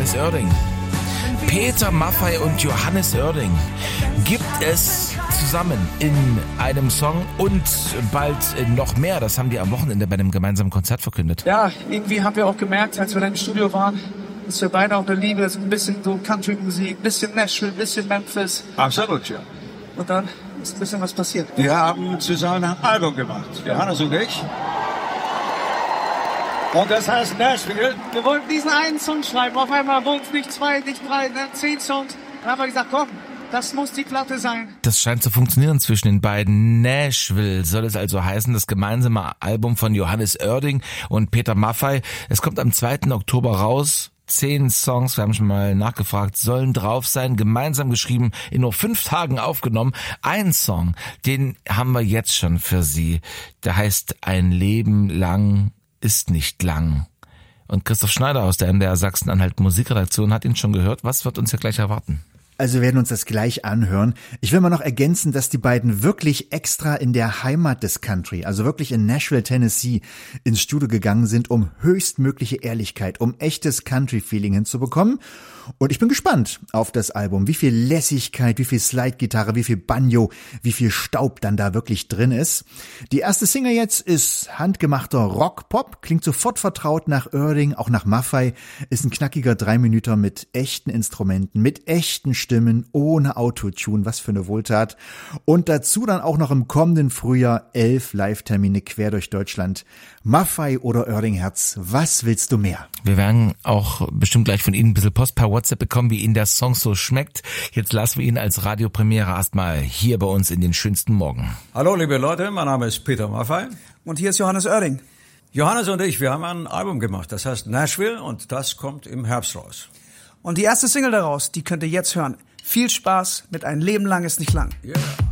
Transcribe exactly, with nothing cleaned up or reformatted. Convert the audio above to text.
Johannes Oerding. Peter Maffay und Johannes Oerding gibt es zusammen in einem Song und bald noch mehr. Das haben die am Wochenende bei einem gemeinsamen Konzert verkündet. Ja, irgendwie haben wir auch gemerkt, als wir da im Studio waren, dass wir beide auch eine Liebe, so ein bisschen so Country-Musik, ein bisschen Nashville, ein bisschen Memphis. Absolut, ja. Und dann ist ein bisschen was passiert. Wir haben zusammen ein Album gemacht, Johannes und ich. Und das heißt Nashville. Wir wollten diesen einen Song schreiben, auf einmal wurden es nicht zwei, nicht drei, ne, zehn Songs. Dann haben wir gesagt, komm, das muss die Platte sein. Das scheint zu funktionieren zwischen den beiden. Nashville soll es also heißen, das gemeinsame Album von Johannes Oerding und Peter Maffay. Es kommt am zweiten Oktober raus. Zehn Songs, wir haben schon mal nachgefragt, sollen drauf sein, gemeinsam geschrieben, in nur fünf Tagen aufgenommen. Ein Song, den haben wir jetzt schon für Sie. Der heißt Ein Leben lang ist nicht lang. Und Christoph Schneider aus der M D R Sachsen-Anhalt Musikredaktion hat ihn schon gehört. Was wird uns hier gleich erwarten? Also wir werden uns das gleich anhören. Ich will mal noch ergänzen, dass die beiden wirklich extra in der Heimat des Country, also wirklich in Nashville, Tennessee, ins Studio gegangen sind, um höchstmögliche Ehrlichkeit, um echtes Country-Feeling hinzubekommen. Und ich bin gespannt auf das Album, wie viel Lässigkeit, wie viel Slide-Gitarre, wie viel Banjo, wie viel Staub dann da wirklich drin ist. Die erste Single jetzt ist handgemachter Rock-Pop, klingt sofort vertraut nach Oerding, auch nach Maffay, ist ein knackiger Dreiminüter mit echten Instrumenten, mit echten Stimmen, ohne Autotune, was für eine Wohltat. Und dazu dann auch noch im kommenden Frühjahr elf Live-Termine quer durch Deutschland. Maffay oder Oerding Herz, was willst du mehr? Wir werden auch bestimmt gleich von Ihnen ein bisschen Post per WhatsApp bekommen, wie Ihnen der Song so schmeckt. Jetzt lassen wir ihn als Radiopremiere erstmal hier bei uns in den schönsten Morgen. Hallo liebe Leute, mein Name ist Peter Maffay. Und hier ist Johannes Oerding. Johannes und ich, wir haben ein Album gemacht, das heißt Nashville und das kommt im Herbst raus. Und die erste Single daraus, die könnt ihr jetzt hören. Viel Spaß mit Ein Leben lang ist nicht lang. Yeah.